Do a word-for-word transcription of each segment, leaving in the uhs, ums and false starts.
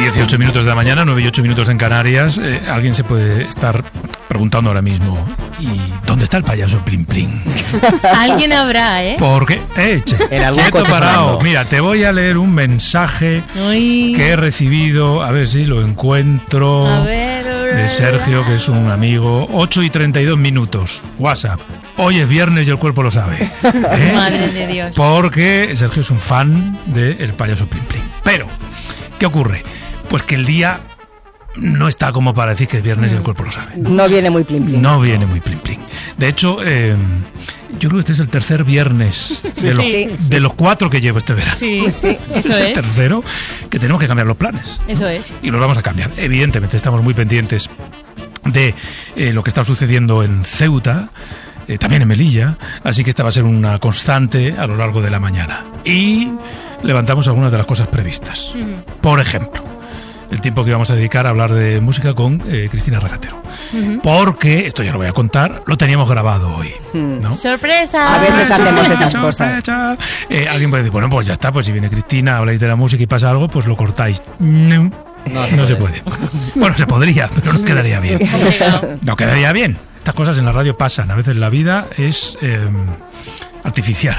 dieciocho minutos de la mañana, nueve y ocho minutos en Canarias. Eh, alguien se puede estar preguntando ahora mismo, ¿y dónde está el payaso Plin Plin? Alguien habrá, ¿eh? Porque, eh, che, en algún quieto coche parado. sonando. Mira, te voy a leer un mensaje Uy. que he recibido, a ver si lo encuentro, A ver, de Sergio, que es un amigo. Ocho y treinta y dos minutos, WhatsApp. Hoy es viernes y el cuerpo lo sabe. ¿Eh? Madre de Dios. Porque Sergio es un fan del payaso Plin Plin. Pero, ¿qué ocurre? Pues que el día no está como para decir que es viernes y el cuerpo lo sabe. No viene muy plin plin. No viene muy Plin Plin. De hecho, eh, yo creo que este es el tercer viernes de, los, sí, sí. de los cuatro que llevo este verano. Sí, sí, eso es el es. tercero que tenemos que cambiar los planes. Eso es. Y los vamos a cambiar. Evidentemente, estamos muy pendientes de eh, lo que está sucediendo en Ceuta, eh, también en Melilla, así que esta va a ser una constante a lo largo de la mañana. Y levantamos algunas de las cosas previstas. Uh-huh. Por ejemplo, el tiempo que vamos a dedicar a hablar de música con eh, Cristina Regatero. Uh-huh. Porque, esto ya lo voy a contar, lo teníamos grabado hoy, ¿no? ¡Sorpresa! A veces hacemos esas cosas. Eh, alguien puede decir, bueno, pues ya está, pues si viene Cristina, habláis de la música y pasa algo, pues lo cortáis. No, No, se, no puede. se puede. Bueno, se podría, pero no quedaría bien. Complicado. No quedaría bien. Estas cosas en la radio pasan. A veces la vida es eh, artificial.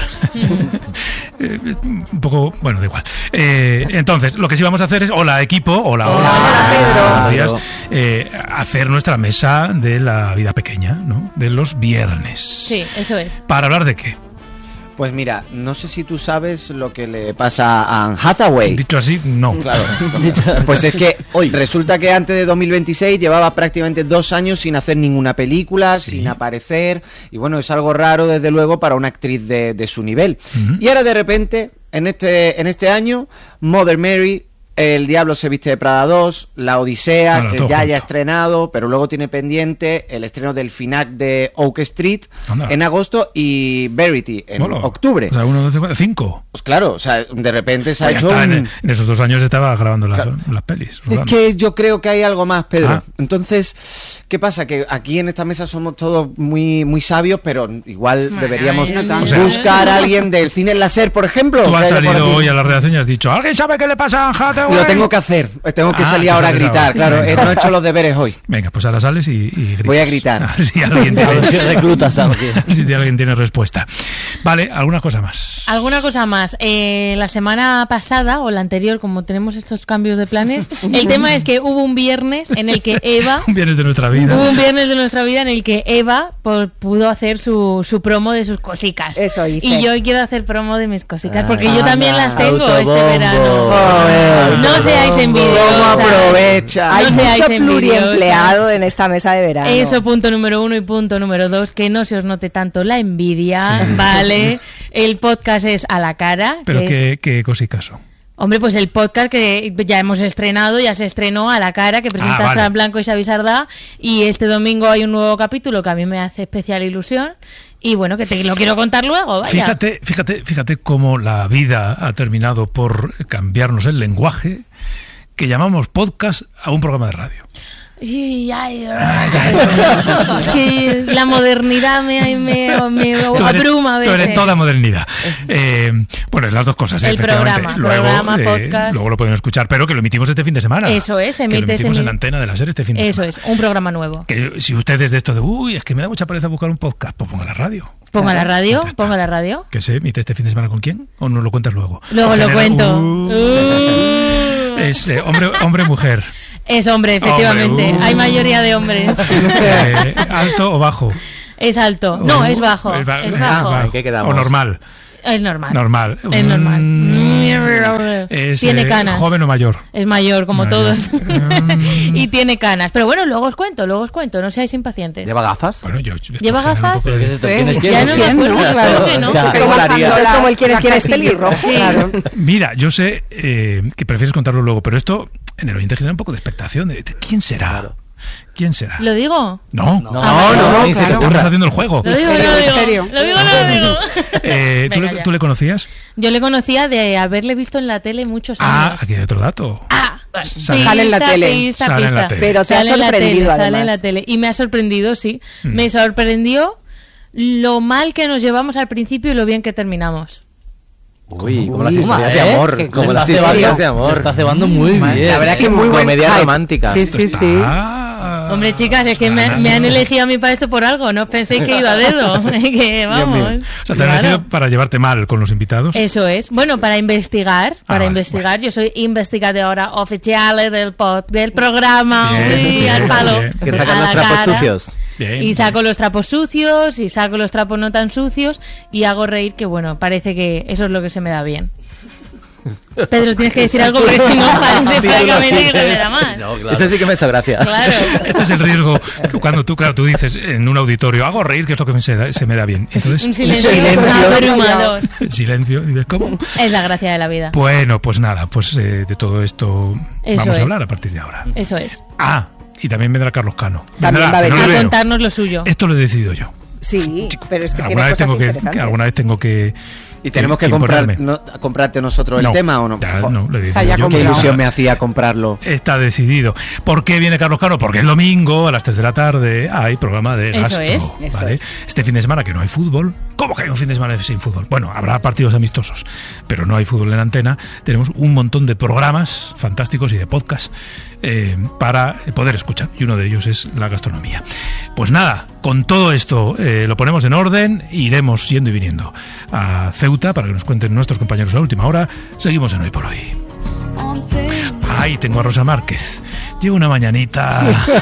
eh, un poco, bueno, da igual. Eh, entonces, lo que sí vamos a hacer es, hola equipo, hola, hola, Hola, Pedro. buenos días, eh, hacer nuestra mesa de la vida pequeña, ¿no? De los viernes. Sí, eso es. ¿Para hablar de qué? Pues mira, no sé si tú sabes lo que le pasa a Anne Hathaway. Dicho así, no. Claro. Pues es que hoy resulta que antes de dos mil veintiséis llevaba prácticamente dos años sin hacer ninguna película, Sí. sin aparecer, y bueno, es algo raro desde luego para una actriz de, de su nivel. Ujú. Y ahora de repente, en este, en este año, Mother Mary, El Diablo se viste de Prada dos, La Odisea, Bueno, que todo ya haya junto. estrenado, pero luego tiene pendiente el estreno del final de Oak Street Anda. en agosto y Verity en Bueno, octubre. O sea, uno, dos, tres, cuatro, cinco. Pues claro, o sea, de repente se ha Pues ya hecho está, un... en, en esos dos años estaba grabando las, Claro. las pelis. Es rodando. que yo creo que hay algo más, Pedro. Ah. Entonces, ¿qué pasa? Que aquí en esta mesa somos todos muy muy sabios, pero igual deberíamos no tanto. buscar a alguien del cine láser, por ejemplo. Tú que has haya por salido aquí. hoy a la redacción y has dicho, ¿alguien sabe qué le pasa a Anne Hathaway? Lo tengo que hacer, tengo que Ah, salir pues ahora a sales gritar, ahora. claro, Venga. eh, no he hecho los deberes hoy. Venga, pues ahora sales y, y gritas. Voy a gritar. A ver si alguien A ver si tiene, reclutas a alguien. si alguien tiene respuesta. Vale, ¿alguna cosa más? Alguna cosa más. Eh, la semana pasada, o la anterior, como tenemos estos cambios de planes, el tema es que hubo un viernes en el que Eva... Un viernes de nuestra vida. Hubo un viernes de nuestra vida en el que Eva pues, pudo hacer su, su promo de sus cosicas. Eso hice. Y yo hoy quiero hacer promo de mis cosicas, porque Ay, yo también anda. las tengo Autobombo. este verano. Joder, No seáis ¿Cómo envidiosas. aprovecha? Hay No seáis mucho envidiosas. pluriempleado en esta mesa de verano. Eso, punto número uno, y punto número dos, que no se os note tanto la envidia, Sí. ¿vale? El podcast es a la cara. Pero que es- qué, qué cosicas son. Hombre, pues el podcast que ya hemos estrenado, ya se estrenó a la cara, que presenta Ah, vale. Fran Blanco y Xavi Sardá, y este domingo hay un nuevo capítulo que a mí me hace especial ilusión, y bueno, que te lo quiero contar luego, vaya. Fíjate, fíjate, fíjate cómo la vida ha terminado por cambiarnos el lenguaje que llamamos podcast a un programa de radio. Sí, ay, es que la modernidad me, me, me Tú eres- abruma a Tú veces. eres toda modernidad. Eh, bueno, las dos cosas, El efectivamente. programa, luego, programa, eh, podcast. luego lo pueden escuchar, pero que lo emitimos este fin de semana. Eso es, Que emite lo emitimos este en mi- la antena de la serie este fin de Eso semana. es, un programa nuevo. Que si ustedes de esto de, uy, es que me da mucha pereza buscar un podcast, pues ponga la radio. Ponga la radio, Ya está. ponga la radio. ¿Que se emite este fin de semana con quién? ¿O no lo cuentas luego? Luego O lo genera- cuento. Uh, Uh. Es eh, hombre, hombre, mujer. Es hombre, efectivamente. Hombre, uh. Hay mayoría de hombres. Eh, ¿Alto o bajo? Es alto. No, Uh, es bajo. es ba- Es ah, bajo. va. ¿En qué quedamos? O normal. Es normal. Normal. Es normal. Mm, es, Tiene eh, canas. ¿Joven o mayor? Es mayor, como Mayor. todos. Mm. Y tiene canas. Pero bueno, luego os cuento, luego os cuento. No seáis impacientes. ¿Lleva gafas? Bueno, yo, ¿Lleva por generar un gafas? poco de- ¿Qué es esto? ¿Quién es Ya quién? Ya no me ¿Quién? acuerdo, ¿No? claro que no. O sea, Es ¿cómo como la cuando harías? es como el quieres quieres castillo. pelirrojo. Sí. Claro. Mira, yo sé eh, que prefieres contarlo luego, pero esto en el oyente genera un poco de expectación. De, de ¿Quién será? Claro. ¿Quién será? ¿Lo digo? No, No, no, Ah, no, no, ni se te claro. estamos haciendo el juego. Lo digo, Misterio, no lo digo. misterio. Lo digo, no lo digo. Eh, ¿tú, Venga, le, ya. tú le conocías? Yo le conocía de haberle visto en la tele muchos Ah, años. aquí hay otro dato. Ah, Sale- Sale en la pista, tele. pista, Sale en la pista. tele. Pero te ha Sale en la sorprendido, tele, Sale en además. la tele. Y me ha sorprendido, sí. Mm. Me sorprendió lo mal que nos llevamos al principio y lo bien que terminamos. Uy, como Uy, las historias de ¿eh? amor. Que Como lo las está historias cebando, de amor. Lo está cebando muy bien. La verdad es que muy buen Comedia hype. romántica. Sí, sí, sí. Ah, Hombre, chicas, es que me, me han elegido a mí para esto por algo. No penséis que he ido a dedo. Que vamos. O sea, te han Claro. elegido para llevarte mal con los invitados. Eso es. Bueno, para investigar, para vale, investigar. Yo soy investigadora oficial del pod, del programa. Bien, Uy, bien, al palo. bien. Que sacan A los la trapos cara. sucios. Bien, Y saco bien. los trapos sucios y saco los trapos no tan sucios y hago reír, que bueno, parece que eso es lo que se me da bien. Pedro, tienes que decir algo porque si no parece Sí, francamente lo que se me dices. da mal. No, claro. Eso sí que me ha hecho gracia. Claro. Este es el riesgo que cuando tú, claro, tú dices en un auditorio, hago reír, que es lo que se, da- se me da bien. Entonces, Un silencio, silencio. abrumador. el silencio, y dices, ¿cómo? Es la gracia de la vida. Bueno, pues nada, pues eh, de todo esto Eso vamos es. a hablar a partir de ahora. Eso es. Ah, y también vendrá Carlos Cano. También Vendrá, va a pero no venir. le A veo. contarnos lo suyo. Esto lo he decidido yo. Sí, pero es que Alguna tiene vez, cosas tengo que, interesantes. que alguna vez tengo que... ¿Y tenemos que comprar, imponerme. no, comprarte nosotros el No, tema o no? ya, Jo, no, lo he decidido Está ya yo. Qué comprado. ilusión me hacía comprarlo. Está decidido. ¿Por qué viene Carlos Cano? Porque el domingo a las tres de la tarde hay programa de Eso gasto. es, eso ¿vale? es. Este fin de semana que no hay fútbol. ¿Cómo que hay un fin de semana sin fútbol? Bueno, habrá partidos amistosos, pero no hay fútbol en antena. Tenemos un montón de programas fantásticos y de podcasts eh, para poder escuchar. Y uno de ellos es la gastronomía. Pues nada, con todo esto eh, lo ponemos en orden. Iremos yendo y viniendo a Ceuta para que nos cuenten nuestros compañeros a la última hora. Seguimos en Hoy por Hoy. Ay, tengo a Rosa Márquez. Llevo una mañanita.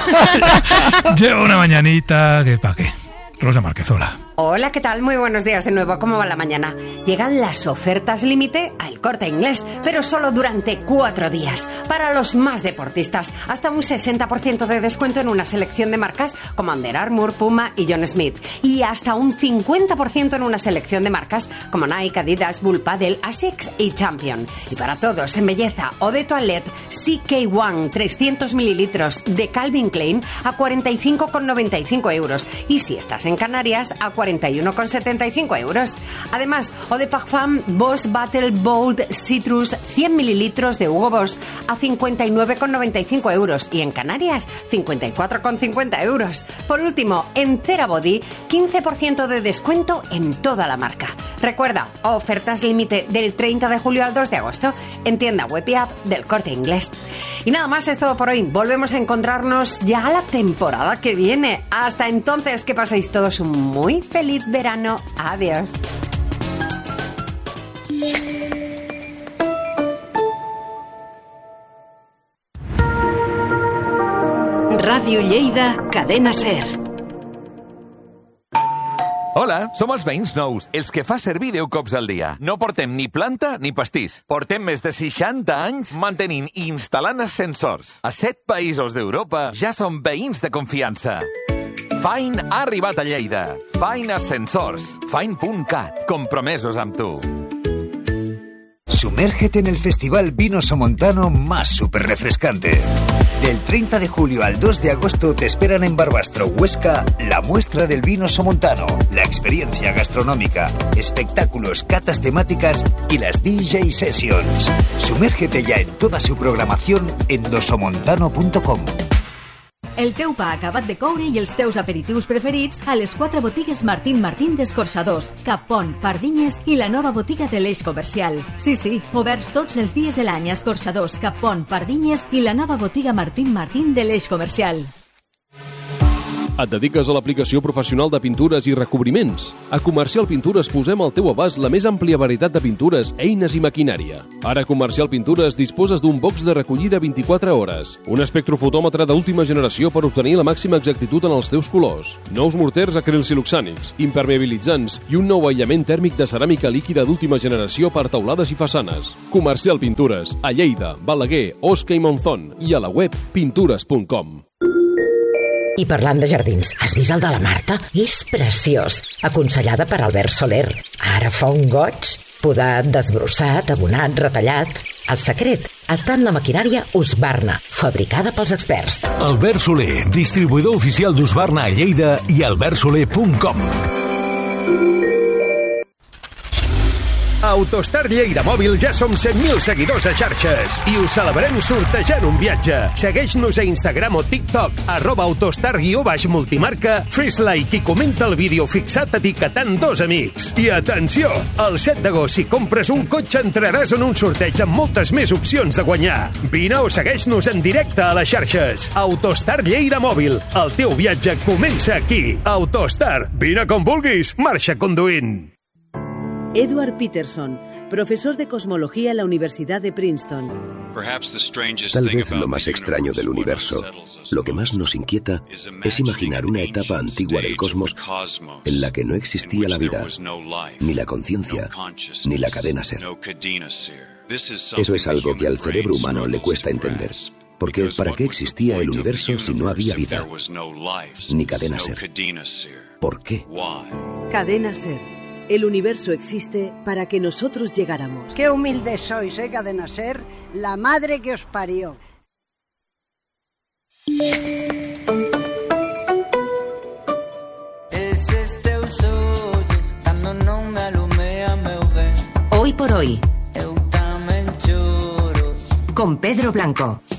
Llevo una mañanita. ¿Qué pa' qué? Rosa Márquez, hola. Hola, ¿qué tal? Muy buenos días de nuevo. ¿Cómo va la mañana? Llegan las ofertas límite al Corte Inglés, pero solo durante cuatro días. Para los más deportistas, hasta un sesenta por ciento de descuento en una selección de marcas como Under Armour, Puma y John Smith. Y hasta un cincuenta por ciento en una selección de marcas como Nike, Adidas, Bull Paddle, Asics y Champion. Y para todos en belleza o de toilette, C K uno trescientos mililitros de Calvin Klein a cuarenta y cinco con noventa y cinco euros. Y si estás en Canarias, a cuarenta y uno con setenta y cinco euros. Además, Eau de Parfum Boss Battle Bold Citrus cien mililitros de Hugo Boss a cincuenta y nueve con noventa y cinco euros. Y en Canarias, cincuenta y cuatro con cincuenta euros. Por último, en CeraBody, quince por ciento de descuento en toda la marca. Recuerda, ofertas límite del treinta de julio al dos de agosto en tienda web y app del Corte Inglés. Y nada más, es todo por hoy. Volvemos a encontrarnos ya la temporada que viene. Hasta entonces, que paséis todos un muy feliz verano. Adiós. Ràdio Lleida, Cadena Ser. Hola, som els veïns nous, els que fa servir deu cops al dia. No portem ni planta ni pastís. Portem més de seixanta anys mantenint i instal·lant ascensors. A set països d'Europa ja som veïns de confiança. Fine ha arribat a Lleida. Fine Ascensors. Fine punt cat. Compromesos amb tu. Sumérgete en el festival Vino Somontano más súper refrescante. Del treinta de julio al dos de agosto te esperan en Barbastro, Huesca, la muestra del vino somontano, la experiencia gastronómica, espectáculos, catas temáticas y las D J Sessions. Sumérgete ya en toda su programación en dosomontano punto com. El teu pa acabat de coure i els teus aperitius preferits a les quatre botigues Martín Martín d'Escorçadors, Cappont, Pardinyes i la nova botiga de l'Eix Comercial. Sí, sí, oberts tots els dies de l'any a Escorçadors, Cappont, Pardinyes i la nova botiga Martín Martín de l'Eix Comercial. Et dediques a l'aplicació professional de pintures i recobriments? A Comercial Pintures posem al teu abast la més àmplia varietat de pintures, eines i maquinària. Ara a Comercial Pintures disposes d'un box de recollida vint-i-quatre hores, un espectrofotòmetre d'última generació per obtenir la màxima exactitud en els teus colors, nous morters acrilsiloxànics, impermeabilitzants i un nou aïllament tèrmic de ceràmica líquida d'última generació per teulades i façanes. Comercial Pintures, a Lleida, Balaguer, Osca i Monzón i a la web pintures punt com. I parlant de jardins, has vist el de la Marta? És preciós. Aconsellada per Albert Soler. Ara fa un goig. Podat, desbrossat, abonat, retallat. El secret està en la maquinària Husqvarna, fabricada pels experts. Albert Soler, distribuïdor oficial d'Husqvarna a Lleida i albert soler punt com. A Autostar Lleida Mòbil ja som cent mil seguidors a xarxes i ho celebrem sortejant un viatge. Segueix-nos a Instagram o TikTok, arroba autostar guió baix multimarca, fes like i comenta el vídeo fixat etiquetant dos amics. I atenció, el set d'agost si compres un cotxe entraràs en un sorteig amb moltes més opcions de guanyar. Vine o segueix-nos en directe a les xarxes. Autostar Lleida Mòbil, el teu viatge comença aquí. Autostar, vine com vulguis, marxa conduint. Edward Peterson, profesor de cosmología en la Universidad de Princeton. Tal vez lo más extraño del universo, lo que más nos inquieta, es imaginar una etapa antigua del cosmos en la que no existía la vida, ni la conciencia, ni la cadena ser. Eso es algo que al cerebro humano le cuesta entender. Porque ¿para qué existía el universo si no había vida? Ni cadena ser. ¿Por qué? Cadena Ser. El universo existe para que nosotros llegáramos. Qué humildes sois, ¿eh, Cadena Ser? La madre que os parió. Hoy por hoy. Con Pedro Blanco.